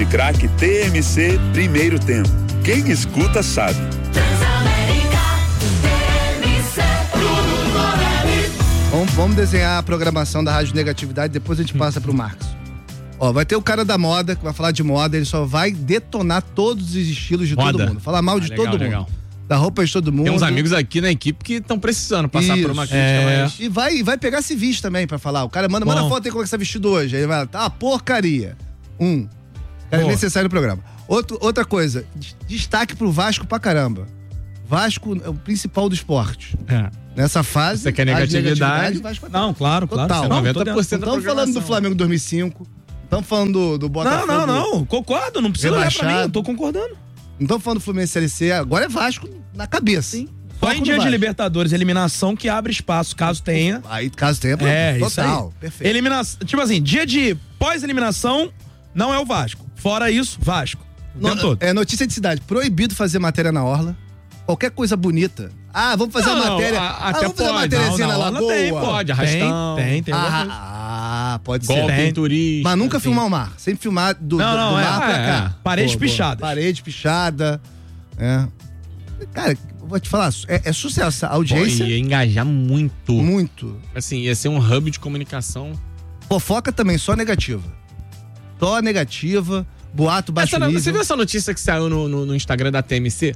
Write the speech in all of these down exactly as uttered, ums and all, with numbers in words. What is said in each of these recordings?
craque T M C primeiro tempo. Quem escuta sabe. Vamos, vamos desenhar a programação da Rádio Negatividade, depois a gente passa pro Marcos. Ó, vai ter o cara da moda, que vai falar de moda, ele só vai detonar todos os estilos de moda. Todo mundo. Falar mal de ah, legal, todo mundo. Legal. Da roupa de todo mundo. Tem uns amigos aqui na equipe que estão precisando passar Isso, por uma crítica. É. Mas... E vai, vai pegar civis também pra falar. O cara manda, manda foto aí como é que você tá vestido hoje. Aí ele vai, tá uma porcaria. Um. É necessário no programa. Outro, outra coisa, destaque pro Vasco pra caramba. Vasco é o principal do esporte. É. Nessa fase. Você quer negatividade? Vasco é não, claro, Total. claro. Não, noventa por cento estamos falando do Flamengo dois mil e cinco. Estamos falando do, do Botafogo. Não, não, não. Concordo. Não precisa olhar pra mim. Eu tô concordando. Não estamos falando do Fluminense C L C. Agora é Vasco na cabeça. Sim. Só em dia de Libertadores, eliminação que abre espaço, caso tenha. Aí, caso tenha, é, total. Isso perfeito. Eliminação. Tipo assim, dia de pós-eliminação, não é o Vasco. Fora isso, Vasco. O no, tempo todo. É notícia de cidade. Proibido fazer matéria na orla. Qualquer coisa bonita. Ah, vamos fazer não, a matéria. A, ah, até vamos fazer pode. a matéria assim na lagoa. Tem, pode, arrastão. Tem, tem, tem. Ah, ah pode Golpe ser. Golpe turista. Mas nunca assim. filmar o mar. Sempre filmar do, não, do, não, do é, mar pra é, cá. Parede pichada. Parede pichada. É. Cara, vou te falar, é, é sucesso. A audiência. Pô, ia engajar muito. Muito. Assim, ia ser um hub de comunicação. Fofoca também, só negativa. Só negativa. Boato baixo essa, nível. Você viu essa notícia que saiu no, no, no Instagram da T M C?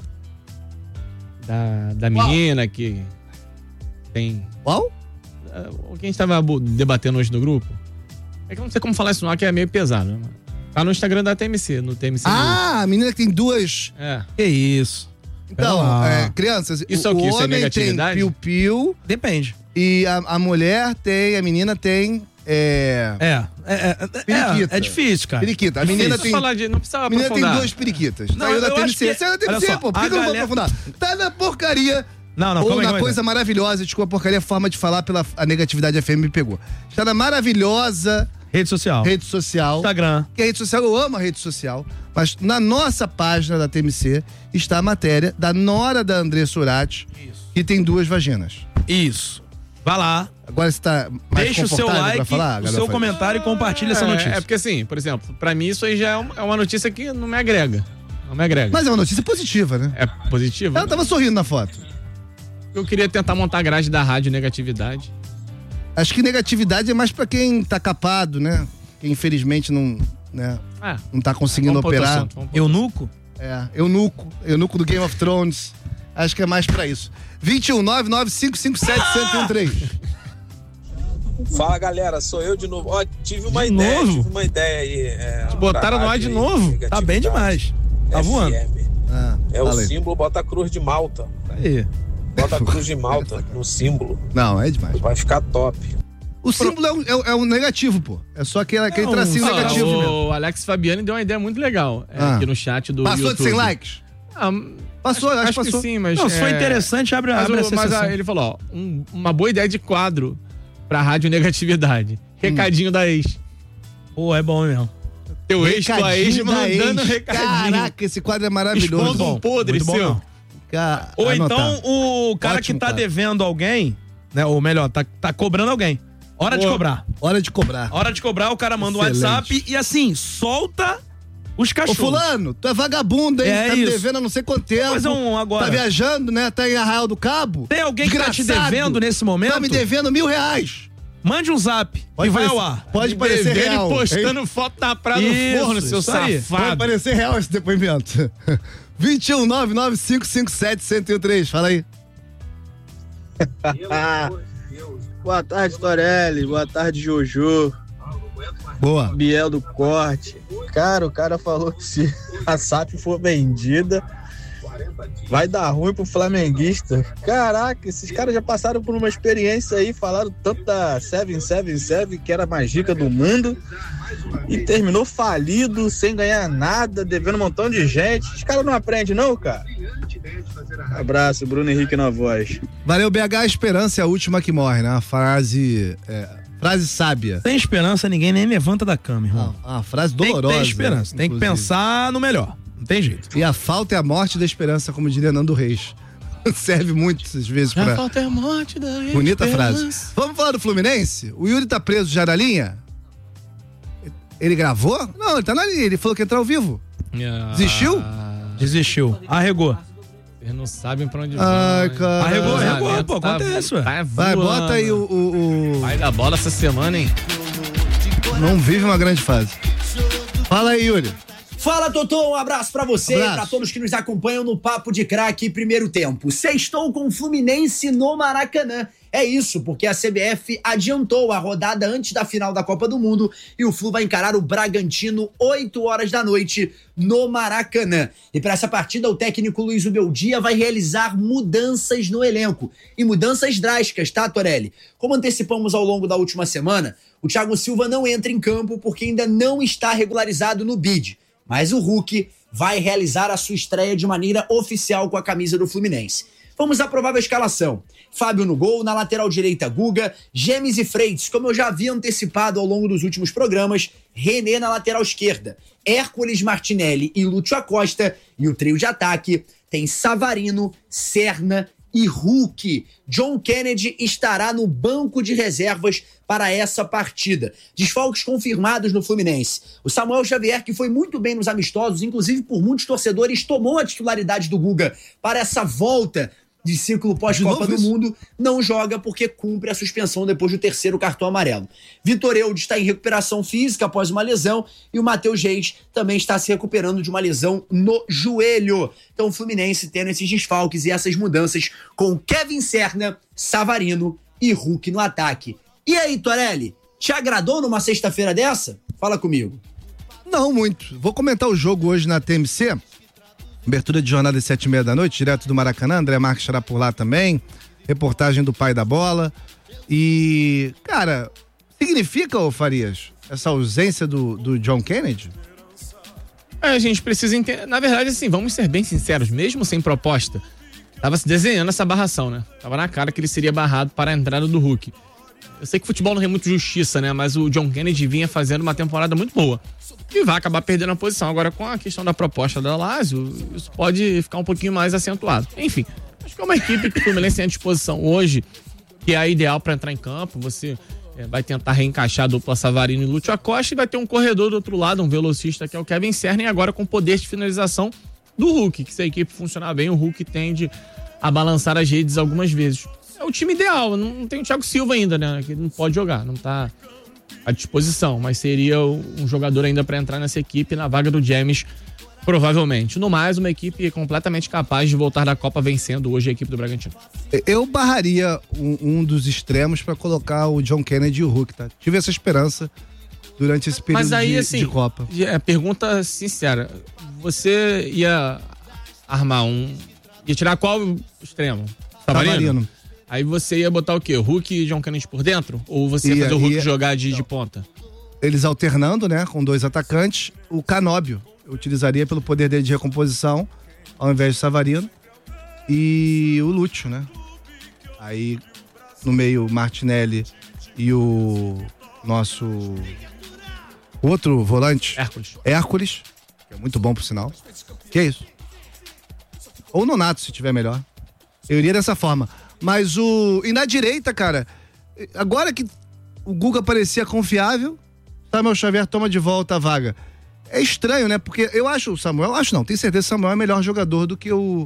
Da, da menina Uau. que tem... Qual? O que a gente tava debatendo hoje no grupo. É que eu não sei como falar isso não, que é meio pesado. Né? Tá no Instagram da T M C, no T M C. Ah, a menina que tem duas... É. Que isso. Então, é, crianças, isso o, é o, que? o Isso homem é tem piu-piu. Depende. E a, a mulher tem, a menina tem... É, é, é, é, periquita. É, é difícil, cara. Periquita. A menina tem. Falar de, não precisa a menina aprofundar. tem duas periquitas. Não, Saiu da eu T M acho C. que- Saiu da T M C, olha só, pô. Por que, a que eu não vou galera- aprofundar? Tá na porcaria. Não, não, Ou calma aí, na calma aí. coisa maravilhosa, desculpa, porcaria, a forma de falar pela a negatividade F M me pegou. Está na maravilhosa Rede social. rede social. Instagram. Que a rede social, eu amo a rede social, mas na nossa página da T M C está a matéria da nora da André Surati, que tem duas vaginas. Isso. Vai lá. Agora você tá mais Deixa o seu confortável pra like, falar, o Gabriel seu Faria? comentário e compartilha essa É, notícia. É porque assim, por exemplo, pra mim isso aí já é uma, é uma notícia que não me agrega. Não me agrega. Mas é uma notícia positiva, né? É positiva? Ela tava sorrindo na foto. Eu queria tentar montar a grade da rádio negatividade. Acho que negatividade é mais pra quem tá capado, né? Quem infelizmente não, né, É. não tá conseguindo Vamos pro outro operar. assunto, vamos pro Eunuco? É, eunuco, eunuco do Game of Thrones. Acho que é mais pra isso. vinte e um, nove nove cinco cinco sete, zero zero um três. Fala galera, sou eu de novo. Ó, tive uma De ideia, novo? tive uma ideia aí. É, Te botaram no ar de novo? Tá bem demais. Tá voando. F M. Ah, É o falei. símbolo, bota a cruz de Malta. Aí. Bota a cruz de Malta no símbolo. Não, é demais. Vai ficar top. O símbolo é um, é um- é um negativo, pô. É só aquele, aquele Não, tracinho não, negativo o mesmo. Alex Fabiani deu uma ideia muito legal é, Ah. aqui no chat do Passou YouTube. de cem likes? Ah, Passou, acho, acho que que passou. sim, mas... Não, se for é, interessante, abre, Mas, abre o- essa mas sessão. a- ele falou, ó, um- uma boa ideia de quadro pra rádio negatividade. Recadinho da ex. Pô, é bom mesmo. Teu ex, tua ex Recadinho da mandando ex. recadinho. Caraca, esse quadro é maravilhoso. Expondo um podre Muito bom, seu. não. Ca- Ou anotar. então o cara Ótimo, que tá cara. devendo alguém, né? Ou melhor, tá, tá cobrando alguém. Hora de Boa. cobrar. Hora de cobrar. Hora de cobrar, o cara manda um Excelente. WhatsApp e assim, solta os Ô, cachorros. fulano, tu é vagabundo, hein? É tá me isso. devendo há não sei quanto tempo. Fazer um agora. Tá viajando, né? Tá em Arraial do Cabo. Tem alguém que tá te Desgraçado. devendo nesse momento? Tá me devendo mil reais. Mande um zap e vai parecer, ao ar. Pode parecer Devendo real. e postando hein? foto da praia Isso, no forno, seu isso aí. Pode safado. parecer real esse depoimento. vinte e um, nove nove cinco cinco sete, zero zero um três. Fala aí. Boa tarde, Torelli. Boa tarde, Jojo. Boa. Biel do Corte. Cara, o cara falou que se a S A P for vendida, vai dar ruim pro flamenguista. Caraca, esses caras já passaram por uma experiência aí, falaram tanto da sete sete sete, que era a mais rica do mundo, e terminou falido, sem ganhar nada, devendo um montão de gente. Os caras não aprendem não, cara? Abraço, Bruno Henrique na voz. Valeu, B H, a esperança é a última que morre, né? Uma frase, é, frase sábia. Sem esperança, ninguém nem levanta da cama, irmão. Ah, uma frase Tem que dolorosa. ter esperança, tem que inclusive. pensar no melhor. Não tem jeito. E a falta é a morte da esperança, como diria Nando Reis. Serve muitas vezes pra... A falta é a morte da Bonita esperança. frase. Vamos falar do Fluminense? O Yuri tá preso já na linha? Ele gravou? Não, ele tá na linha. Ele falou que ia entrar ao vivo. Ah, Desistiu? Desistiu. Arregou. Vocês não sabem pra onde Ai, vai. cara. Arregou, arregou, Casamento pô, tá- acontece, ué. tá Vai, voando. bota aí o, o, o- Vai da bola essa semana, hein? Não vive uma grande fase. Fala aí, Yuri. Fala, Totô, um abraço pra você e Abraço. pra todos que nos acompanham no Papo de Craque Primeiro Tempo. Sextou com o Fluminense no Maracanã. É isso, porque a C B F adiantou a rodada antes da final da Copa do Mundo e o Flu vai encarar o Bragantino oito horas da noite no Maracanã. E para essa partida, o técnico Luiz Ubeldia vai realizar mudanças no elenco. E mudanças drásticas, tá, Torelli? Como antecipamos ao longo da última semana, o Thiago Silva não entra em campo porque ainda não está regularizado no B I D. Mas o Hulk vai realizar a sua estreia de maneira oficial com a camisa do Fluminense. Vamos à provável escalação. Fábio no gol, na lateral direita Guga, Gemes e Freitas, como eu já havia antecipado ao longo dos últimos programas, René na lateral esquerda, Hércules, Martinelli e Lúcio Acosta, e o trio de ataque tem Savarino, Serna e Hulk. John Kennedy estará no banco de reservas para essa partida. Desfalques confirmados no Fluminense. O Samuel Xavier, que foi muito bem nos amistosos, inclusive por muitos torcedores, tomou a titularidade do Guga para essa volta de ciclo pós-Copa do Mundo, não joga porque cumpre a suspensão depois do terceiro cartão amarelo. Vitor Eudes está em recuperação física após uma lesão e o Matheus Reis também está se recuperando de uma lesão no joelho. Então o Fluminense tendo esses desfalques e essas mudanças com Kevin Serna, Savarino e Hulk no ataque. E aí, Torelli, te agradou numa sexta-feira dessa? Fala comigo. Não muito. Vou comentar o jogo hoje na T M C. Abertura de jornada às sete e meia da noite, direto do Maracanã. André Marques estará por lá também. Reportagem do pai da bola. E, cara, significa, ô Farias, essa ausência do, do John Kennedy? É, a gente precisa entender. Na verdade, assim, vamos ser bem sinceros, mesmo sem proposta, tava se desenhando essa barração, né? Tava na cara que ele seria barrado para a entrada do Hulk. Eu sei que futebol não tem muito justiça, né? Mas o John Kennedy vinha fazendo uma temporada muito boa. E vai acabar perdendo a posição. Agora, com a questão da proposta da Lazio, isso pode ficar um pouquinho mais acentuado. Enfim, acho que é uma equipe que o Fluminense tem à disposição hoje, que é a ideal para entrar em campo. Você é, vai tentar reencaixar a dupla Savarino e Lúcio Acosta e vai ter um corredor do outro lado, um velocista, que é o Kevin Serna, e agora com poder de finalização do Hulk, que se a equipe funcionar bem, o Hulk tende a balançar as redes algumas vezes. É o time ideal, não tem o Thiago Silva ainda, né? Que não pode jogar, não tá à disposição, mas seria um jogador ainda para entrar nessa equipe na vaga do James, provavelmente. No mais, uma equipe completamente capaz de voltar da Copa vencendo hoje a equipe do Bragantino. Eu barraria um, um dos extremos para colocar o John Kennedy e o Hulk, tá? Tive essa esperança durante esse período Mas aí, de, assim, de Copa. É, pergunta sincera, você ia armar um... ia tirar qual extremo? Savarino? Savarino. Aí você ia botar o quê? Hulk e John Kennedy por dentro? Ou você ia, Ia, fazer o Hulk ia- jogar de, de ponta? Eles alternando, né, com dois atacantes. O Canóbio eu utilizaria pelo poder dele de recomposição, ao invés do Savarino. E o Lúcio, né? Aí, no meio, Martinelli e o nosso outro volante, Hércules. Hércules, que é muito bom por sinal. Que é isso? Ou Nonato, se tiver melhor. Eu iria dessa forma. Mas o... E na direita, cara, agora que o Guga parecia confiável, Samuel Xavier toma de volta a vaga. É estranho, né? Porque eu acho o Samuel... Acho não, tenho certeza que o Samuel é melhor jogador do que o...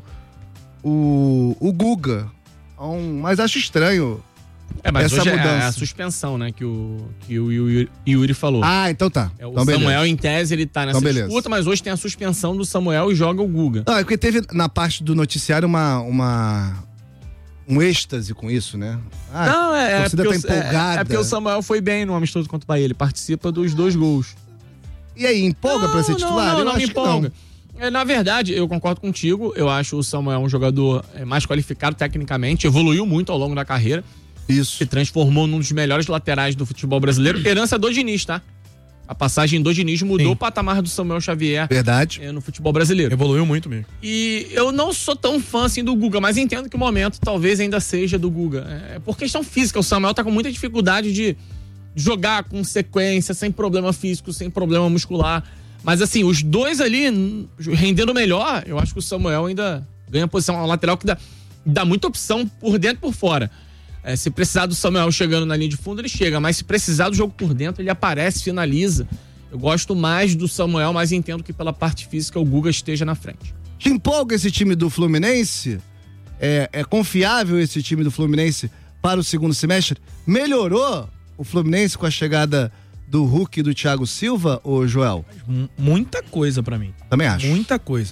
O, o Guga. Um, mas acho estranho É, mas essa hoje mudança. é a suspensão, né? Que o, que o Yuri, Yuri falou. Ah, então tá. É, o então, Samuel, beleza. em tese, ele tá nessa Então, beleza. disputa, mas hoje tem a suspensão do Samuel e joga o Guga. Não, é porque teve na parte do noticiário uma... uma um êxtase com isso, né? Ah, Não, é, a é, torcida porque tá o, é, empolgada. é porque o Samuel foi bem no amistoso contra o Bahia. Ele participa dos dois gols. E aí, empolga pra ser titular? Não, Eu não, não me acho que empolga. É, na verdade, eu concordo contigo. Eu acho o Samuel um jogador é, mais qualificado tecnicamente. Evoluiu muito ao longo da carreira. Isso. Se transformou num dos melhores laterais do futebol brasileiro. Herança do Diniz, tá? A passagem do Diniz mudou Sim. o patamar do Samuel Xavier Verdade. é, no futebol brasileiro. Evoluiu muito mesmo. E eu não sou tão fã assim do Guga, mas entendo que o momento talvez ainda seja do Guga. É por questão física, o Samuel tá com muita dificuldade de jogar com sequência, sem problema físico, sem problema muscular. Mas assim, os dois ali rendendo melhor, eu acho que o Samuel ainda ganha posição. É um lateral que dá, dá muita opção por dentro e por fora. É, se precisar do Samuel chegando na linha de fundo, ele chega. Mas se precisar do jogo por dentro, ele aparece, finaliza. Eu gosto mais do Samuel, mas entendo que pela parte física o Guga esteja na frente. Te empolga esse time do Fluminense? É, é confiável esse time do Fluminense para o segundo semestre? Melhorou o Fluminense com a chegada do Hulk e do Thiago Silva, ô Joel? M- muita coisa pra mim. Também acho. Muita coisa.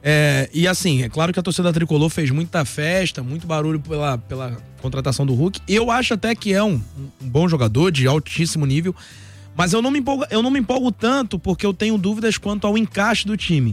É, e assim, é claro que a torcida tricolor fez muita festa, muito barulho pela, pela contratação do Hulk. E eu acho até que é um, um bom jogador de altíssimo nível. Mas eu não, me empolgo, eu não me empolgo tanto porque eu tenho dúvidas quanto ao encaixe do time.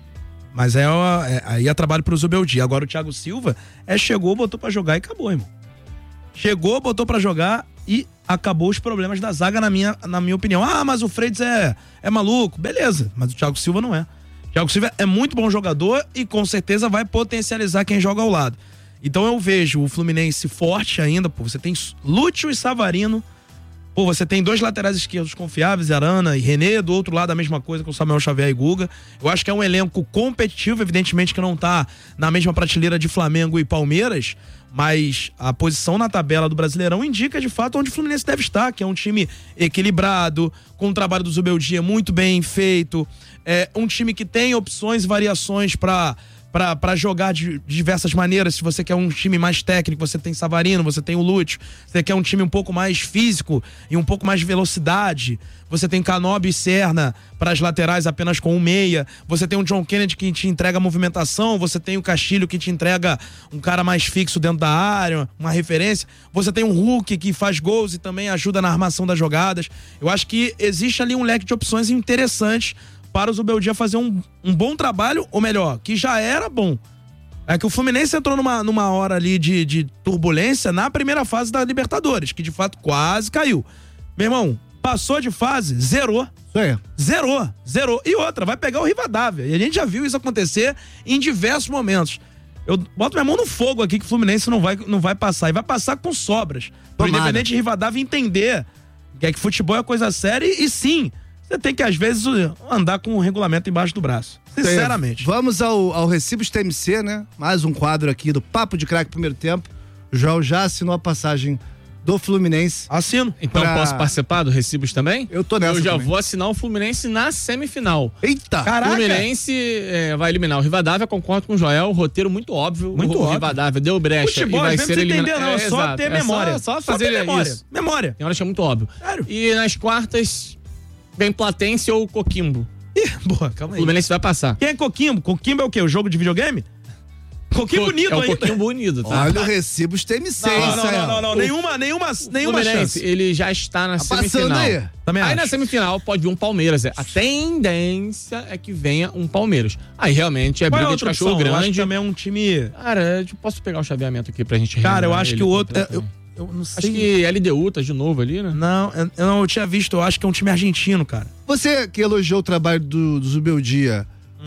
Mas é, é aí é trabalho pro Zubeldia. Agora o Thiago Silva é, chegou, botou pra jogar e acabou, irmão. Chegou, botou pra jogar e acabou os problemas da zaga, na minha, na minha opinião. Ah, mas o Freitas é, é maluco. Beleza, mas o Thiago Silva não é. O Thiago Silva é muito bom jogador e com certeza vai potencializar quem joga ao lado. Então eu vejo o Fluminense forte ainda. Pô, você tem Lúcio e Savarino. Pô, você tem dois laterais esquerdos confiáveis, Arana e René, do outro lado a mesma coisa com Samuel Xavier e Guga. Eu acho que é um elenco competitivo, evidentemente que não tá na mesma prateleira de Flamengo e Palmeiras, mas a posição na tabela do Brasileirão indica de fato onde o Fluminense deve estar, que é um time equilibrado, com o trabalho do Zubeldia muito bem feito, é um time que tem opções e variações para Pra, pra jogar de diversas maneiras. Se você quer um time mais técnico, você tem Savarino, você tem o Lúcio. Se você quer um time um pouco mais físico e um pouco mais de velocidade, você tem Canóbio e Serna para as laterais apenas com um meia. Você tem o John Kennedy que te entrega movimentação. Você tem o Castilho que te entrega um cara mais fixo dentro da área, uma referência. Você tem um Hulk que faz gols e também ajuda na armação das jogadas. Eu acho que existe ali um leque de opções interessantes para o Zubeldia fazer um, um bom trabalho, ou melhor, que já era bom. É que o Fluminense entrou numa, numa hora ali de, de turbulência na primeira fase da Libertadores, que de fato quase caiu. Meu irmão, passou de fase, zerou. Isso aí. Zerou, zerou. E outra, vai pegar o Rivadavia. E a gente já viu isso acontecer em diversos momentos. Eu boto minha mão no fogo aqui que o Fluminense não vai, não vai passar. E vai passar com sobras. Pro Independente de Rivadavia entender que é que futebol é coisa séria e, e sim... Você tem que, às vezes, andar com o regulamento embaixo do braço. Sinceramente. Vamos ao, ao Recibos T M C, né? Mais um quadro aqui do Papo de Craque primeiro tempo. O João já assinou a passagem do Fluminense. Assino. Então Pra- posso participar do Recibos também? Eu tô nessa Eu já também. vou assinar o Fluminense na semifinal. Eita! O Fluminense é, vai eliminar o Rivadavia, concordo com o Joel, roteiro muito óbvio. Muito o, o óbvio. Rivadavia deu brecha Futebol, e vai às vezes ser não precisa eliminado. entender, não, é só exato. ter É memória. Só, só Só fazer ter memória. isso. Memória. Tem horas que é muito óbvio. Sério? E nas quartas, vem Platense ou Coquimbo. Ih, boa, calma O aí. Fluminense vai passar. Quem é Coquimbo? Coquimbo é o quê? O jogo de videogame? Coquimbo Co- bonito é o ainda. Coquimbo unido, tá? Olha o Recibos T M C. Não, isso não, aí, não, ó. não, não. Nenhuma, nenhuma, nenhuma Fluminense, chance. ele já está na Tá passando semifinal. aí. Também Aí acho. na semifinal pode vir um Palmeiras. A tendência é que venha um Palmeiras. Aí realmente é Qual é a briga de outra cachorro opção? Eu acho que grande. também é um time... Cara, eu posso pegar o chaveamento aqui pra gente Cara, eu relembrar acho ele que o outro... completo. Eu, eu não sei... Acho que L D U tá de novo ali, né? Não, eu, eu não eu tinha visto. Eu acho que é um time argentino, cara. Você que elogiou o trabalho do, do Zubeldia,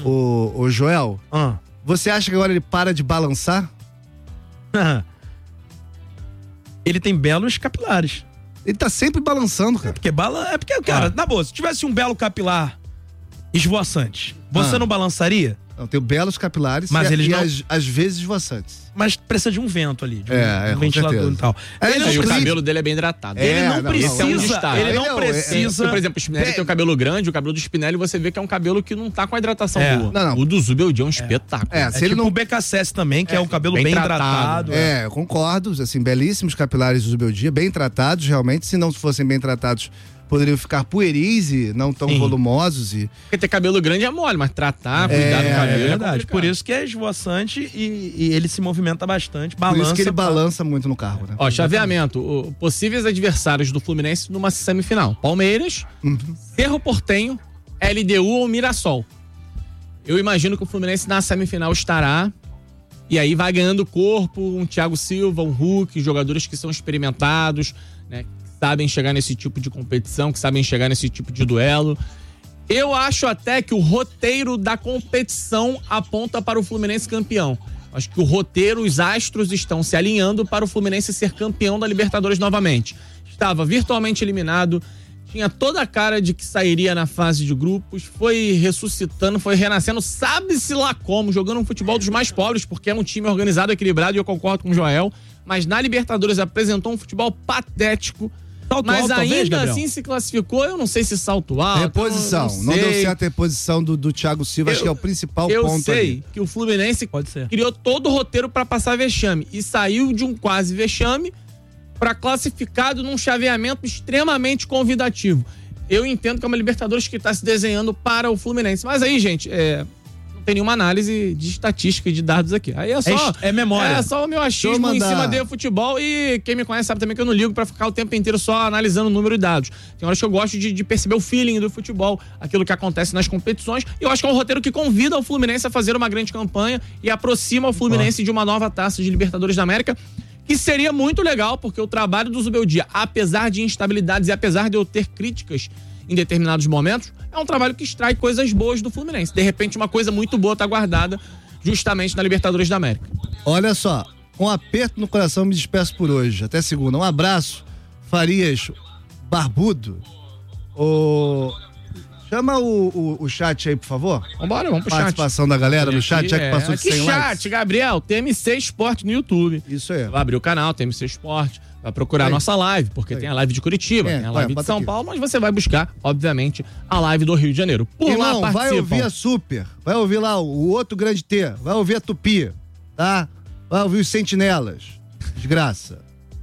o, o Joel, Ah. você acha que agora ele para de balançar? Ele tem belos capilares. Ele tá sempre balançando, cara. Porque bala... É porque, cara, Ah. na boa, se tivesse um belo capilar esvoaçante, você Ah. não balançaria? Não, tem belos capilares Mas e, eles e não- às, às vezes esvoaçantes. Mas precisa de um vento ali, de um, É, é, um com ventilador certeza. e tal. É, Ele ele não Aí o precisa... cabelo dele é bem hidratado. É, Ele não não, não, precisa, esse é um destaque. ele não É, é, precisa... Porque, por exemplo, o Spinelli tem o cabelo grande, o cabelo do Spinelli você vê que é um cabelo que não tá com a hidratação É. boa. Não, não. O do Zubeldia é um espetáculo. É, É se ele tipo não o B K S S também, que é, um cabelo bem, bem hidratado. tratado. É, eu concordo, assim, belíssimos capilares do Zubeldia, bem tratados realmente, se não fossem bem tratados, poderiam ficar pueris e não tão Sim. volumosos e... Porque ter cabelo grande é mole, mas tratar, cuidar do É, cabelo É é, verdade. complicado. Por isso que é esvoaçante e, e ele se movimenta bastante, Por balança. isso que ele pra- balança muito no carro, né? Ó, chaveamento. O- possíveis adversários do Fluminense numa semifinal. Palmeiras, Uhum. Cerro Portenho, L D U ou Mirassol. Eu imagino que o Fluminense na semifinal estará. E aí vai ganhando corpo, um Thiago Silva, um Hulk, jogadores que são experimentados, né? Que sabem chegar nesse tipo de competição, que sabem chegar nesse tipo de duelo. Eu acho até que o roteiro da competição aponta para o Fluminense campeão. Acho que o roteiro, os astros estão se alinhando para o Fluminense ser campeão da Libertadores novamente. Estava virtualmente eliminado, tinha toda a cara de que sairia na fase de grupos, foi ressuscitando, foi renascendo, sabe-se lá como, jogando um futebol dos mais pobres, porque é um time organizado, equilibrado, e eu concordo com o Joel, mas na Libertadores apresentou um futebol patético. Salto Mas alto, ainda talvez, Gabriel? assim se classificou, eu não sei se salto alto. Reposição. Não, Não, sei. deu certo a reposição do, do Thiago Silva, Eu- acho que é o principal Eu ponto sei ali. que o Fluminense Pode ser. criou todo o roteiro pra passar vexame e saiu de um quase vexame pra classificado num chaveamento extremamente convidativo. Eu entendo que é uma Libertadores que tá se desenhando para o Fluminense. Mas aí, gente, é, não tem nenhuma análise de estatística e de dados aqui. Aí é só... É, é memória. É só o meu Deixa eu achismo em mandar- cima de futebol e quem me conhece sabe também que eu não ligo pra ficar o tempo inteiro só analisando número e dados. Tem horas que eu gosto de, de perceber o feeling do futebol, aquilo que acontece nas competições. E eu acho que é um roteiro que convida o Fluminense a fazer uma grande campanha e aproxima o Fluminense de uma nova taça de Libertadores da América, que seria muito legal, porque o trabalho do Zubeldia, apesar de instabilidades e apesar de eu ter críticas em determinados momentos, é um trabalho que extrai coisas boas do Fluminense. De repente, uma coisa muito boa tá guardada justamente na Libertadores da América. Olha só, com um aperto no coração me despeço por hoje. Até segunda. Um abraço, Farias Barbudo. O... Chama o, o, o chat aí, por favor. Vambora, vamos pro chat. Participação da galera no chat, já que É, passou de que cem chat, likes. Gabriel, T M C Esporte no YouTube. Isso aí. Vai abrir o canal, T M C Esporte, vai procurar a Aí. nossa live, porque Aí. tem a live de Curitiba, É, tem a vai, live de bota São aqui. Paulo, mas você vai buscar, obviamente, a live do Rio de Janeiro. Por Irmão, lá vai participam. ouvir a Super, vai ouvir lá o, o outro grande T, vai ouvir a Tupi, tá? Vai ouvir os Sentinelas. Desgraça.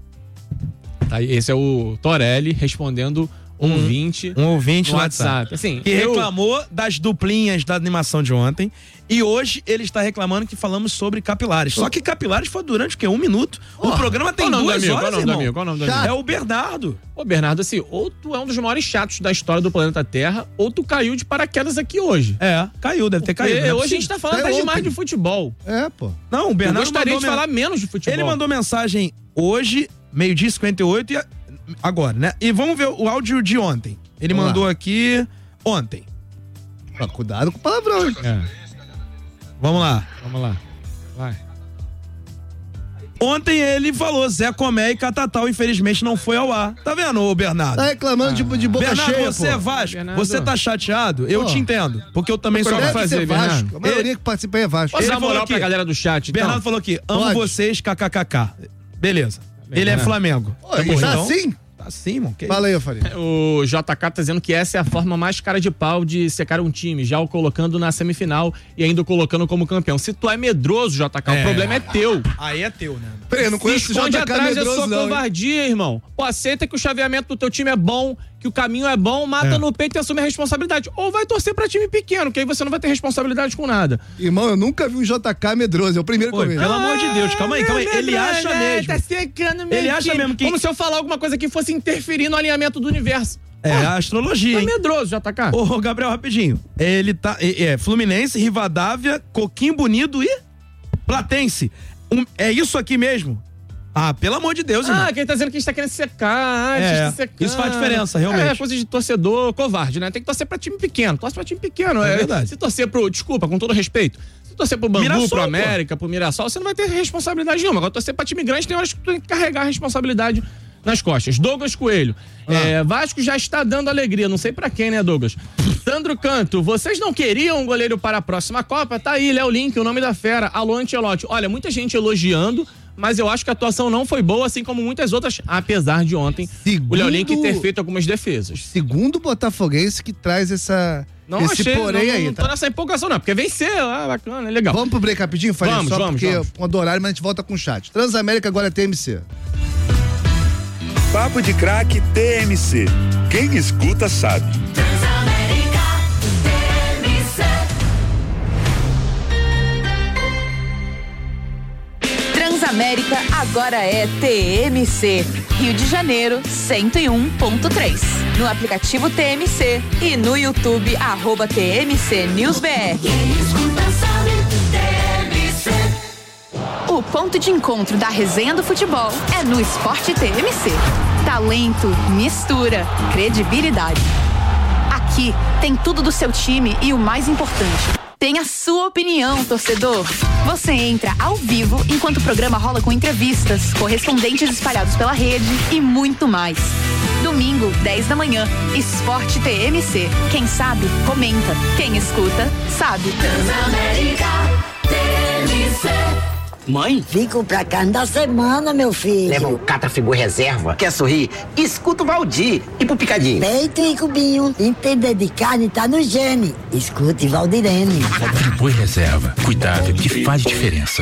Tá, esse é o Torelli respondendo um ouvinte Um ouvinte no no WhatsApp. WhatsApp. Assim, Que eu- reclamou das duplinhas da animação de ontem. E hoje ele está reclamando que falamos sobre capilares. Só que capilares foi durante o quê? Um minuto. O programa tem Qual o nome do duas amigo? horas, Qual o nome do irmão. amigo? Qual o nome do Chato. amigo? É o Bernardo. Ô, Bernardo, assim, ou tu é um dos maiores chatos da história do planeta Terra, ou tu caiu de paraquedas aqui hoje. É, caiu, deve ter Porque caído. não é hoje a possível. gente tá falando É até demais ontem. de futebol. É, pô. Não, o Eu Bernardo gostaria de mandou falar men- menos de futebol. Ele mandou mensagem hoje, meio-dia e cinquenta e oito, e a- agora, né? E vamos ver o áudio de ontem. Ele Vamos mandou lá. aqui ontem. Ó, cuidado com o palavrão. hein? É, Vamos lá. vamos lá. Vai. Ontem ele falou, Zé Comé e Catatal, infelizmente, não foi ao ar. Tá vendo, ô Bernardo? Tá reclamando de, de boca Bernardo, cheia, você pô. é Vasco, Bernardo. você tá chateado, eu Pô. te entendo, porque eu também sou Procura Vasco. Deve fazer, ser Vasco. Bernardo. A maioria que participa aí é Vasco. Posso Ele dar uma falou moral aqui. pra galera do chat, então? Bernardo falou aqui, amo Pode. vocês, kkkk. Beleza. Ele é Bernardo. Flamengo. Pô, Tá bom, tá então? assim? Tá sim, irmão. Que Fala aí, Faria. O J K tá dizendo que essa é a forma mais cara de pau de secar um time, já o colocando na semifinal e ainda o colocando como campeão. Se tu é medroso, J K, É. o problema é teu. Aí é teu, né? Peraí, eu não Se conheço o esconde J K atrás da medroso, sua não, hein? covardia, irmão. Pô, aceita que o chaveamento do teu time é bom, que o caminho é bom, mata É. no peito e assume a responsabilidade. Ou vai torcer pra time pequeno, que aí você não vai ter responsabilidade com nada. Irmão, eu nunca vi um J K medroso. É o primeiro que Pô, eu vejo. pelo amor de Deus, calma aí, calma aí. Ah, Ele acha mesmo. Tá secando meu Ele acha time. mesmo que- Como se eu falar alguma coisa que fosse interferir no alinhamento do universo. É, a astrologia, Tá hein? medroso, J K. Ô, Gabriel, rapidinho. Ele tá. É, é, Fluminense, Rivadavia, Coquinho Bonito e Platense. Um- é isso aqui mesmo? Ah, pelo amor de Deus, irmão. Ah, quem tá dizendo que a gente tá querendo secar. Ah, a gente É, tá secando. isso faz diferença, realmente. É coisa de torcedor covarde, né? Tem que torcer pra time pequeno. Torce pra time pequeno. É verdade. Se torcer pro. Desculpa, com todo respeito. Se torcer pro Bangu, Mirassol, pro pô. América, pro Mirassol, você não vai ter responsabilidade nenhuma. Agora, torcer pra time grande, tem horas que tu tem que carregar a responsabilidade nas costas. Douglas Coelho. É, Vasco já está dando alegria. Não sei pra quem, né, Douglas? Sandro Canto. Vocês não queriam um goleiro para a próxima Copa? Tá aí, Léo Link, o nome da fera. Alô, Ancelotti. Olha, muita gente elogiando, mas eu acho que a atuação não foi boa, assim como muitas outras, apesar de ontem Segundo- o Léo Link ter feito algumas defesas. Segundo o Botafoguense que traz essa, Não esse achei, porém não, aí, não tá? tô nessa empolgação não, porque vencer, ah, bacana, é legal. Vamos pro break rapidinho, Faria? Vamos, Só vamos, porque vamos. com do horário, mas a gente volta com o chat. Transamérica agora é T M C. Papo de Craque T M C. Quem escuta sabe. Transamérica agora é T M C. Rio de Janeiro, cento e um ponto três. No aplicativo T M C e no YouTube, arroba T M C News B R. O ponto de encontro da resenha do futebol é no Esporte T M C. Talento, mistura, credibilidade. Aqui tem tudo do seu time e o mais importante, tem a sua opinião, torcedor. Você entra ao vivo enquanto o programa rola com entrevistas, correspondentes espalhados pela rede e muito mais. Domingo, dez da manhã, Esporte T M C. Quem sabe, comenta. Quem escuta, sabe. Transamérica T M C. Mãe? Fico pra carne da semana, meu filho. Leva um Catrafigor reserva. Quer sorrir? Escuta o Valdir. E pro picadinho? Peito e cubinho. Entender de carne tá no gene. Escute Valdirene. Friboi reserva. Cuidado que faz diferença.